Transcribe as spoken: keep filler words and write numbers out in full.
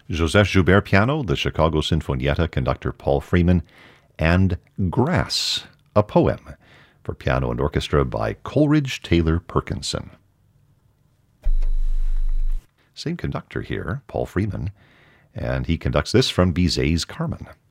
Joseph Joubert piano, the Chicago Sinfonietta, conductor Paul Freeman, and Grass, a poem, for piano and orchestra by Coleridge Taylor Perkinson. Same conductor here, Paul Freeman, and he conducts this from Bizet's Carmen.